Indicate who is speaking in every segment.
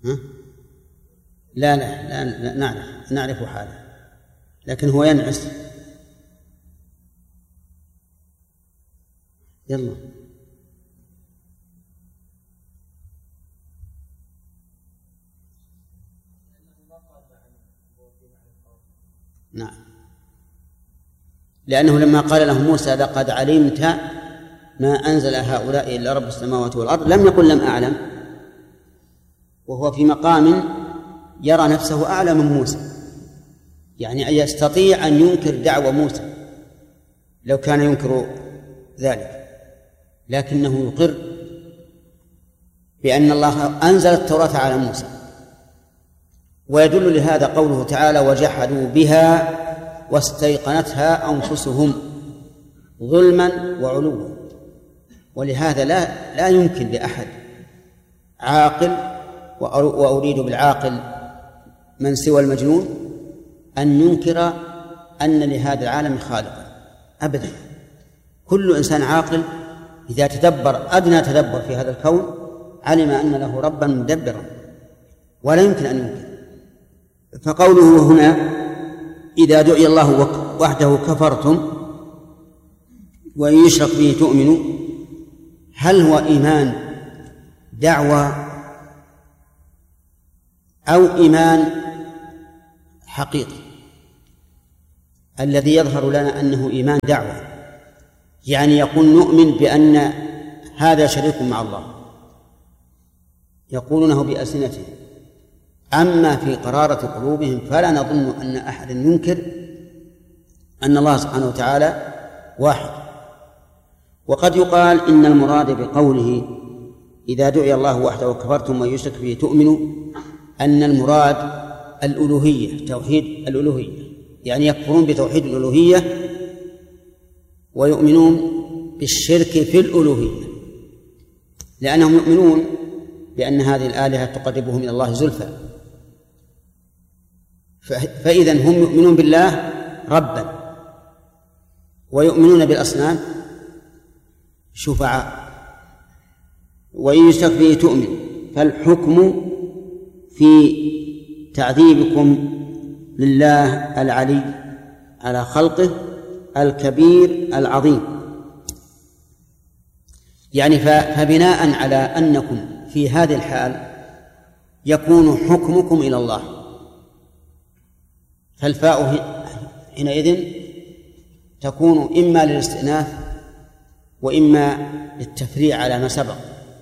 Speaker 1: ها؟ لا نعرف حاله، لكن هو ينعس. يلا نعم، لأنه لما قال له موسى لقد علمت ما أنزل هؤلاء إلا رب السماوات والأرض لم يقل لم أعلم، وهو في مقام يرى نفسه أعلى من موسى، يعني يستطيع أن ينكر دعوى موسى لو كان ينكر ذلك، لكنه يقر بأن الله أنزل التوراة على موسى. ويدل لهذا قوله تعالى وجحدوا بها واستيقنتها أنفسهم ظلما وعلوا. ولهذا لا يمكن لأحد عاقل، وأريد بالعاقل من سوى المجنون، أن ينكر أن لهذا العالم خالقا أبدا. كل إنسان عاقل إذا تدبر أدنى تدبر في هذا الكون علم أن له ربا مدبرا، ولا يمكن أن ينكر. فقوله هنا إذا دعي الله وحده كفرتم وإن يشرك به تؤمنوا، هل هو إيمان دعوة أو إيمان حقيقي؟ الذي يظهر لنا أنه إيمان دعوة، يعني يقول نؤمن بأن هذا شريك مع الله، يقولونه بألسنتهم، أما في قرارة قلوبهم فلا نظن أن أحد ينكر أن الله سبحانه وتعالى واحد. وقد يقال إن المراد بقوله إذا دعي الله وحده كفرتم ويشرك به تؤمنوا أن المراد الألوهية، توحيد الألوهية، يعني يكفرون بتوحيد الألوهية ويؤمنون بالشرك في الألوهية، لأنهم يؤمنون بأن هذه الآلهة تقربهم إلى الله زلفى. فإذن هم يؤمنون بالله ربا ويؤمنون بالأصنام شفعاء. وإن يشرك به تؤمن، فالحكم في تعذيبكم لله العلي على خلقه الكبير العظيم، يعني فبناء على أنكم في هذه الحال يكون حكمكم إلى الله، فالفاء حينئذ تكون إما للاستئناف وإما للتفريع على ما سبق،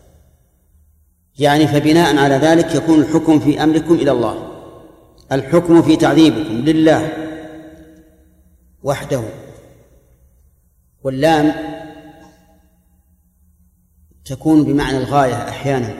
Speaker 1: يعني فبناء على ذلك يكون الحكم في أمركم إلى الله، الحكم في تعذيبكم لله وحده. واللام تكون بمعنى الغاية أحيانا،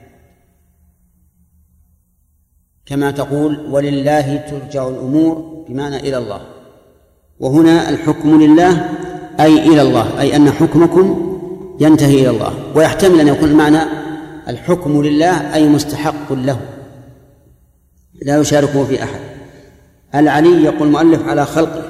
Speaker 1: كما تقول ولله ترجع الأمور بمعنى إلى الله، وهنا الحكم لله أي إلى الله، أي أن حكمكم ينتهي إلى الله. ويحتمل أن يكون المعنى الحكم لله أي مستحق له لا يشاركه في أحد. العلي يقول المؤلف على خلقه،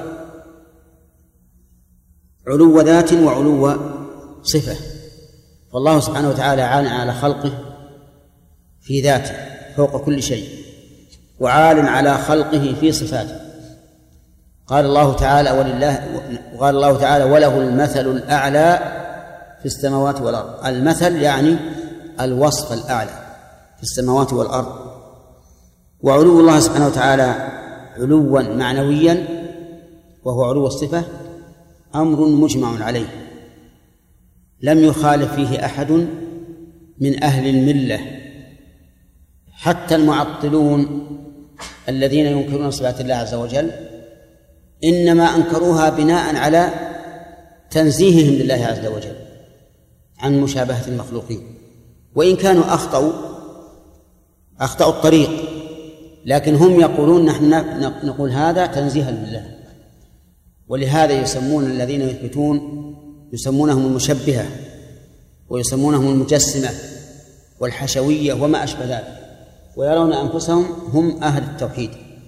Speaker 1: علو ذات وعلو صفة، فالله سبحانه وتعالى عال على خلقه في ذاته فوق كل شيء، وعال على خلقه في صفاته. قال الله تعالى وله المثل الأعلى في السماوات والأرض. المثل يعني الوصف الأعلى في السماوات والأرض. وعلو الله سبحانه وتعالى علوا معنويا وهو علو الصفة أمر مجمع عليه، لم يخالف فيه أحد من أهل الملة، حتى المعطلون الذين ينكرون صفات الله عز وجل إنما أنكروها بناء على تنزيههم لله عز وجل عن مشابهة المخلوقين، وإن كانوا أخطأوا الطريق، لكن هم يقولون نحن نقول هذا تنزيها لله. ولهذا يسمون الذين يثبتون يسمونهم المشبهة، ويسمونهم المجسمة والحشوية وما أشبه ذلك، ويرون أنفسهم هم أهل التوحيد.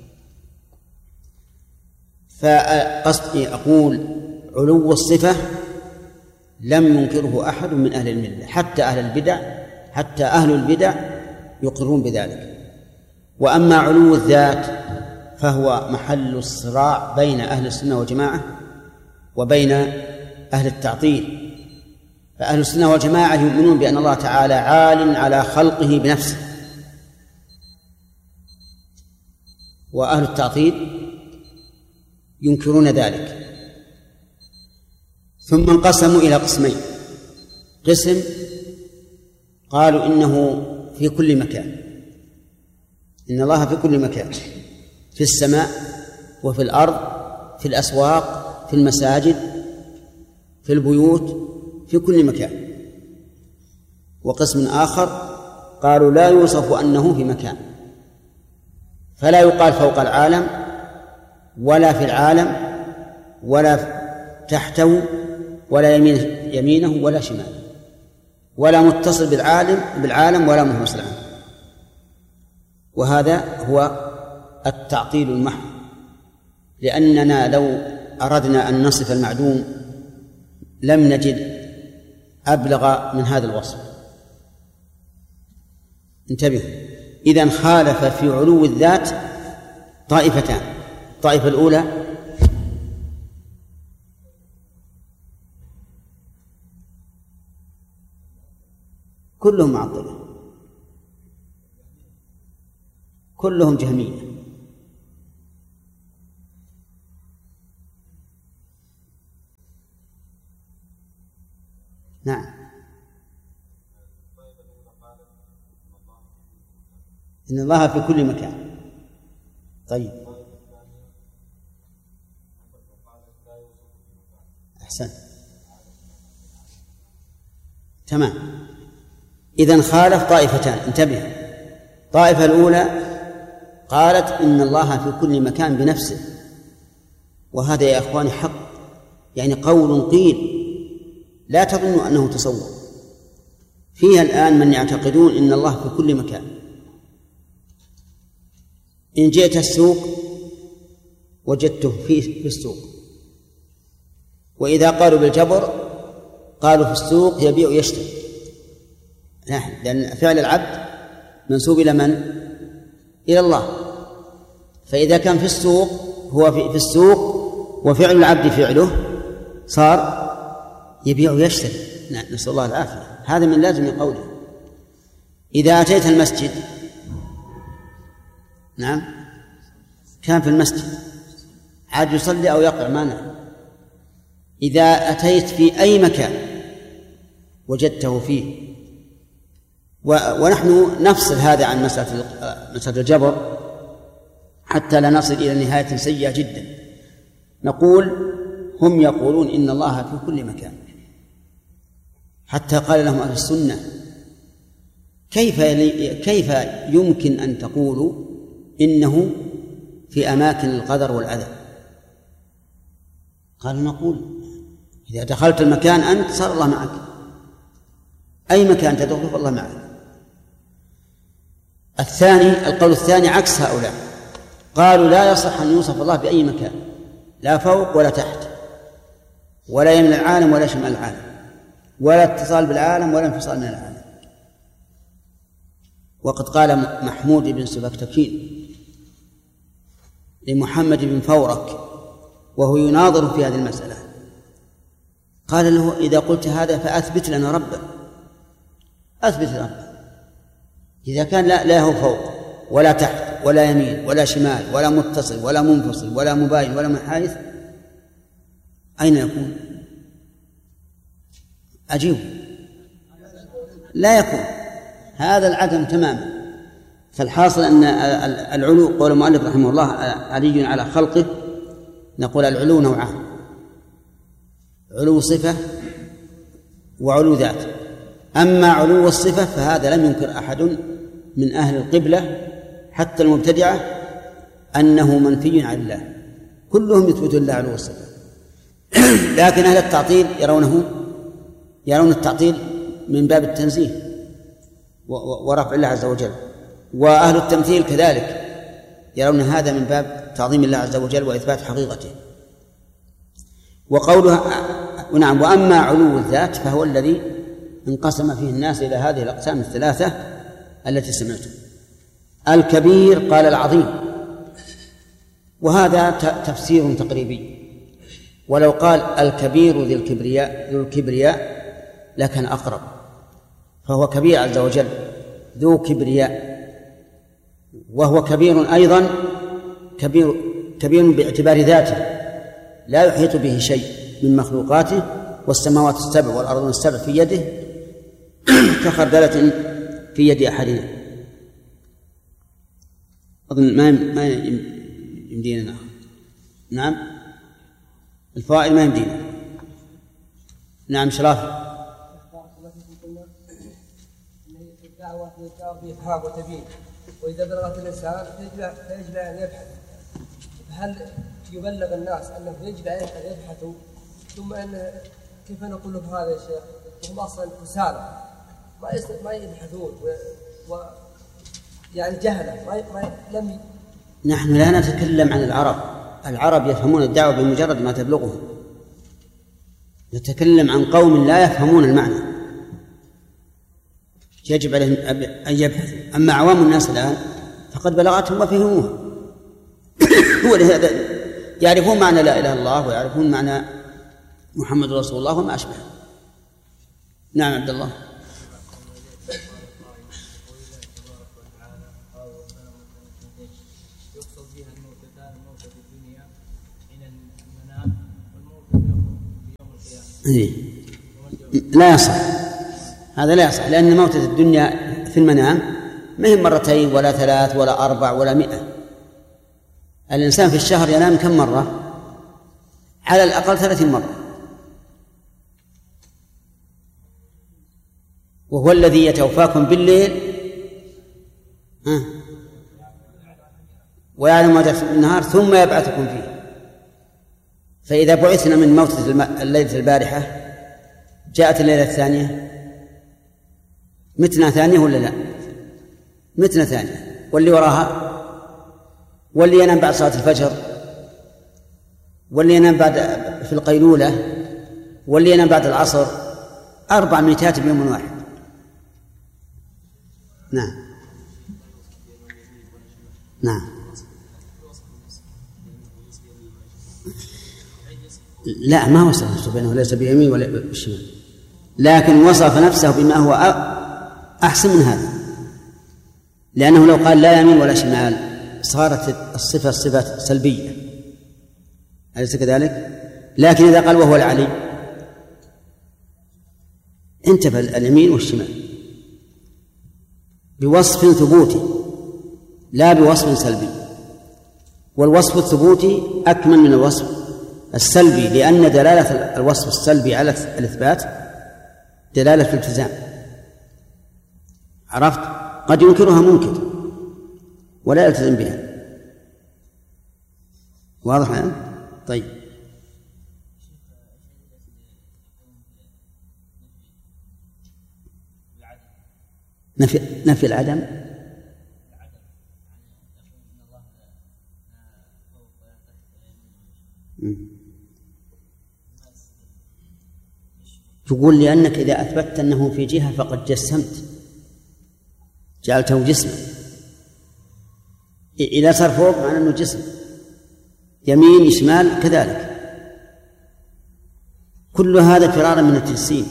Speaker 1: فقصدي أقول علو الصفة لم ينكره أحد من أهل الملة، حتى أهل البدع يقرون بذلك. وأما علو الذات فهو محل الصراع بين أهل السنة والجماعة وبين أهل التعطيل. فأهل السنة والجماعة يؤمنون بأن الله تعالى عال على خلقه بنفسه، وأهل التعطيل ينكرون ذلك. ثم انقسموا إلى قسمين: قسم قالوا إنه في كل مكان، إن الله في كل مكان، في السماء وفي الأرض، في الأسواق، في المساجد، في البيوت، في كل مكان. وقسم آخر قالوا لا يوصف أنه في مكان، فلا يقال فوق العالم ولا في العالم ولا تحته ولا يمينه ولا شماله، ولا متصل بالعالم ولا منفصل عنه. وهذا هو التعطيل المحض، لأننا لو أردنا أن نصف المعدوم لم نجد أبلغ من هذا الوصف. انتبهوا، إذن خالف في علو الذات طائفتان: الطائفة الأولى كلهم معطلة، كلهم جهمية. نعم، إن الله في كل مكان. طيب، أحسن، تمام. إذن خالف طائفتان، انتبه. الطائفة الأولى قالت إن الله في كل مكان بنفسه، وهذا يا أخواني حق، يعني قول قيل، لا تظنوا أنه تصور. فيها الآن من يعتقدون إن الله في كل مكان. إن جئت السوق وجدته في السوق، وإذا قالوا بالجبر قالوا في السوق يبيع ويشتري، لأن فعل العبد منسوب إلى من؟ إلى الله. فإذا كان في السوق هو في السوق وفعل العبد فعله، صار يبيع ويشتري. نسأل الله العافية. هذا من لازم قوله. إذا أتيت المسجد، نعم، كان في المسجد عاد يصلي أو يقرأ، مانع. إذا أتيت في أي مكان وجدته فيه، ونحن نفصل هذا عن مسألة الجبر حتى لا نصل إلى نهاية سيئة جدا. نقول هم يقولون إن الله في كل مكان، حتى قال لهم أهل السنة: كيف يمكن أن تقولوا إنه في أماكن القدر والعذاب؟ قالوا: نقول إذا دخلت المكان أنت صار الله معك، أي مكان تدخل فالله معك. القول الثاني عكس هؤلاء، قالوا لا يصح أن يوصف الله بأي مكان، لا فوق ولا تحت، ولا يمن العالم ولا شمال العالم، ولا اتصال بالعالم ولا انفصال من العالم. وقد قال محمود بن سبكتكين لمحمد بن فورك وهو يناظر في هذه المسألة، قال له: إذا قلت هذا فأثبت لنا ربا، أثبت ربا. إذا كان لا هو فوق ولا تحت ولا يمين ولا شمال ولا متصل ولا منفصل ولا مباين ولا منحرف، أين يكون؟ أجيب، لا يكون. هذا العدم تماما. فالحاصل أن العلو، قول المؤلف رحمه الله: علي على خلقه. نقول العلو نوعان: علو صفة وعلو ذات. أما علو الصفة فهذا لم ينكر أحد من أهل القبلة حتى المبتدعة أنه منفي عن الله، كلهم يثبتون الله علو الصفة. لكن أهل التعطيل يرون التعطيل من باب التنزيه ورفع الله عز وجل، وأهل التمثيل كذلك يرون هذا من باب تعظيم الله عز وجل وإثبات حقيقته. وقوله نعم: وأما علو الذات فهو الذي انقسم فيه الناس إلى هذه الأقسام الثلاثة التي سمعتم. الكبير قال العظيم، وهذا تفسير تقريبي. ولو قال الكبير ذو الكبرياء لكان أقرب، فهو كبير عز وجل ذو كبرياء، وهو كبير أيضا كبير باعتبار ذاته، لا يحيط به شيء من مخلوقاته، والسماوات السبع والأرض السبع في يده كخردلة في يد أحدنا. أظن ما يمدينا. نعم، الفوائد ما يمدينا. نعم شرافي.
Speaker 2: الدعوة بإفهام وتبيين، وإذا بلغت الإنسان فيجب أن يبحث. هل يبلغ الناس أنه يجب أن يبحثوا؟ ثم أن كيف نقول لهم هذا يا شيخ؟ هم أصلا كسالى ما يبحثون يعني جهلة لم.
Speaker 1: نحن لا نتكلم عن العرب يفهمون الدعوة بمجرد ما تبلغهم. نتكلم عن قوم لا يفهمون المعنى، يجب عليهم أن يبحثوا. أما عوام الناس الآن فقد بلغتهم وفهموها ولهذا يعرفون معنى لا إله إلا الله، ويعرفون معنى محمد رسول الله وما أشبه. نعم عبد الله. لا يصح، هذا لا يصح، لأن موتة الدنيا في المنام ما هي مرتين ولا 3 ولا 4 ولا 100. الإنسان في الشهر ينام كم مرة؟ على الأقل 30 مرة، وهو الذي يتوفاكم بالليل ويعلم ما في النهار ثم يبعثكم فيه. فإذا بعثنا من موتة الليلة البارحة جاءت الليلة الثانية، متنا ثانية ولا لا؟ متنا ثانية. واللي وراها، واللي ينام بعد صلاة الفجر، واللي ينام بعد في القيلولة، واللي ينام بعد العصر، 4 ميتات بيوم واحد. نعم نعم. لا، ما وصف نفسه بأنه ليس بيمين ولا بالشمال، لكن وصف نفسه بما هو أحسن من هذا، لأنه لو قال لا يمين ولا شمال صارت الصفة صفة سلبية، أليس كذلك؟ لكن إذا قال وهو العلي انتفى اليمين والشمال بوصف ثبوتي لا بوصف سلبي. والوصف الثبوتي أكمل من الوصف السلبي، لأن دلالة الوصف السلبي على الإثبات دلالة في الالتزام. عرفت؟ قد ينكرها منكر ولا يلتزم بها. واضح الآن؟ طيب. نفي العدم تقول لأنك إذا أثبتت أنه في جهة فقد جسمت، جعلته جسما. إذا صار فوق معنى أنه جسم، يمين شمال كذلك. كل هذا فرارا من التجسيم.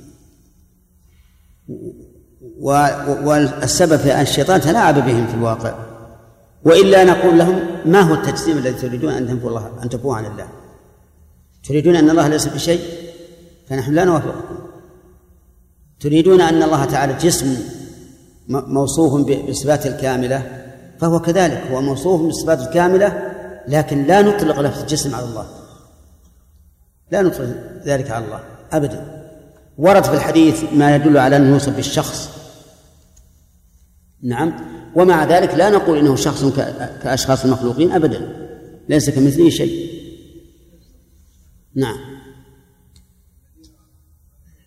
Speaker 1: والسبب في أن الشيطان تلاعب بهم في الواقع، وإلا نقول لهم ما هو التجسيم الذي تريدون أن تنفوه عن الله؟ تريدون أن الله ليس بشيء فنحن لا نوافقكم. تريدون أن الله تعالى جسم موصوف بالصفات الكاملة، فهو كذلك، هو موصوف بالصفات الكاملة، لكن لا نطلق لفظ الجسم على الله، لا نطلق ذلك على الله أبدا. ورد في الحديث ما يدل على أنه يوصف بالشخص، نعم، ومع ذلك لا نقول إنه شخص كأشخاص المخلوقين أبدا، ليس كمثله شيء. نعم.